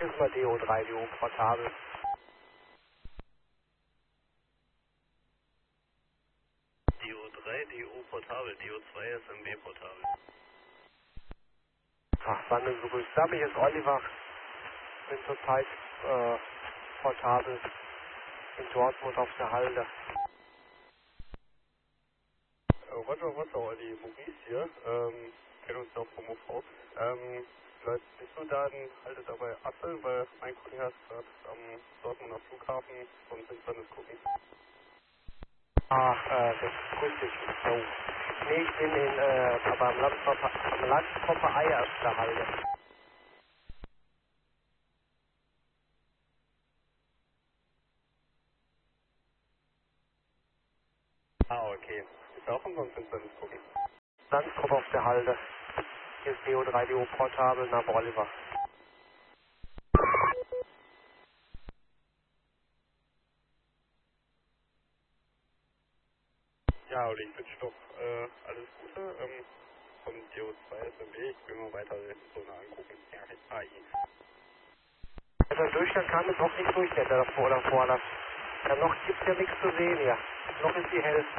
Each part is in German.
Ist mal DO3, DO portabel. DO3, DO portabel, DO2 SMB portabel. Ach, Sandung begrüßt. Sami, hier ist Oliver. Bin zurzeit portabel in Dortmund auf der Halde. Roger, Olli, Maurice hier. Kennen uns noch vom UV. Vielleicht bist du da haltet dabei Assel, weil mein Kollege hat gerade am Dortmunder Flughafen so ein Finsternis gucken. Ach, das grüß dich. Oh. Nee, ich bin aber am Landstropper Eier auf der Halde. Ah, okay. Ist auch um so ein Finsternis gucken. Landstropper auf der Halde. Hier ist DO3, DO portabel nach Oliver. Ja, Olli, ich wünsche doch alles Gute. Vom DO2 SMB, ich will mal weiter so eine angucken. Ja, AI. Der Durchgang kam jetzt auch nicht durch, der davor oder vorne. Ja, noch gibt's ja nichts zu sehen hier. Noch ist die hell.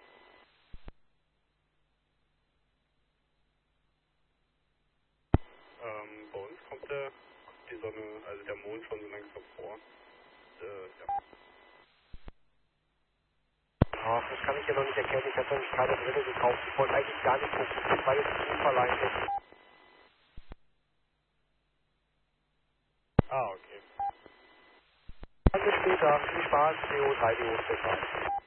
Bei uns kommt die Sonne, also der Mond schon so langsam vor. Ja. Ach, das kann ich ja noch nicht erkennen. Ich habe nämlich keine Brille gekauft. Ich wollte eigentlich gar nicht gucken, weil es zu verleiht ist. Ah, okay. Bis später. Viel Spaß. DO3, DO 4.